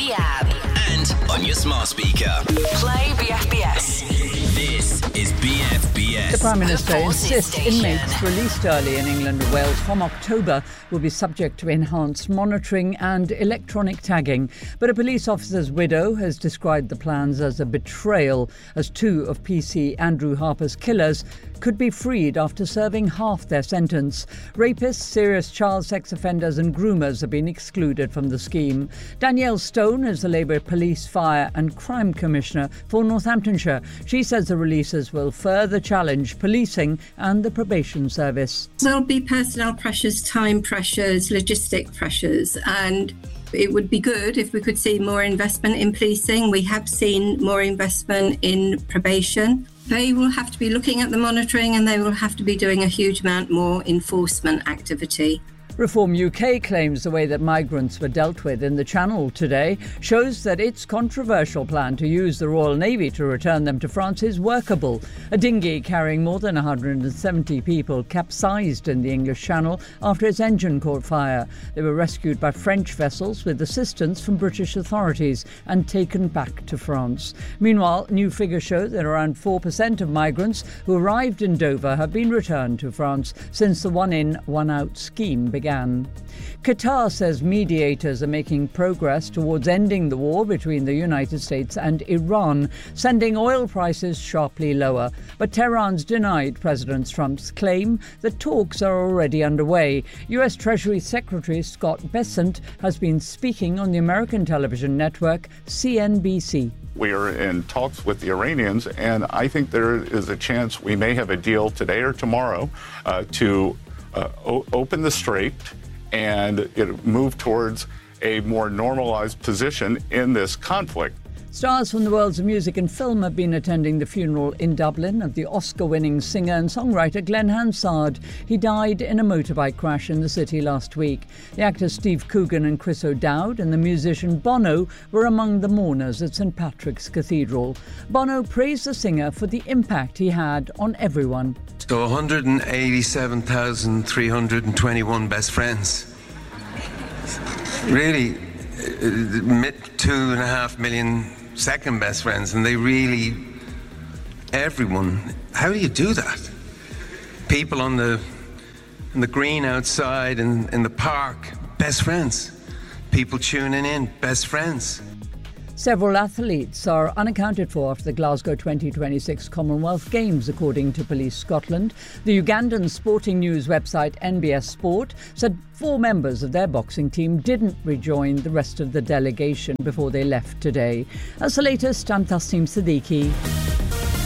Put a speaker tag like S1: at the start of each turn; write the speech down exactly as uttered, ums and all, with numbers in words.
S1: the app.
S2: And on your smart speaker.
S1: Play B F B S.
S2: This is B F B S.
S3: The Prime Minister
S1: The Forces
S3: insists
S1: Station.
S3: inmates released early in England and Wales from October will be subject to enhanced monitoring and electronic tagging. But a police officer's widow has described the plans as a betrayal, as two of P C Andrew Harper's killers could be freed after serving half their sentence. Rapists, serious child sex offenders and groomers have been excluded from the scheme. Danielle Stone is the Labour Police, Fire and Crime Commissioner for Northamptonshire. She says the releases will further challenge policing and the probation service.
S4: There'll be personnel pressures, time pressures, logistic pressures, and it would be good if we could see more investment in policing. We have seen more investment in probation. They will have to be looking at the monitoring and they will have to be doing a huge amount more enforcement activity.
S3: Reform U K claims the way that migrants were dealt with in the Channel today shows that its controversial plan to use the Royal Navy to return them to France is workable. A dinghy carrying more than one hundred seventy people capsized in the English Channel after its engine caught fire. They were rescued by French vessels with assistance from British authorities and taken back to France. Meanwhile, new figures show that around four percent of migrants who arrived in Dover have been returned to France since the one-in, one-out scheme began. Began. Qatar says mediators are making progress towards ending the war between the United States and Iran, sending oil prices sharply lower. But Tehran's denied President Trump's claim that talks are already underway. U S Treasury Secretary Scott Bessent has been speaking on the American television network C N B C.
S5: We are in talks with the Iranians, and I think there is a chance we may have a deal today or tomorrow uh, to Uh, o- open the strait and it move towards a more normalized position in this conflict.
S3: Stars from the worlds of music and film have been attending the funeral in Dublin of the Oscar-winning singer and songwriter Glenn Hansard. He died in a motorbike crash in the city last week. The actors Steve Coogan and Chris O'Dowd and the musician Bono were among the mourners at St Patrick's Cathedral. Bono praised the singer for the impact he had on everyone.
S6: So one hundred eighty-seven thousand three hundred twenty-one best friends. Really, two and a half million second best friends, and they really, everyone, how do you do that? People on the, on the green outside and in the park, best friends. People tuning in, best friends.
S3: Several athletes are unaccounted for after the Glasgow twenty twenty-six Commonwealth Games, according to Police Scotland. The Ugandan sporting news website N B S Sport said four members of their boxing team didn't rejoin the rest of the delegation before they left today. That's the latest. I'm Tasneem Siddiqui.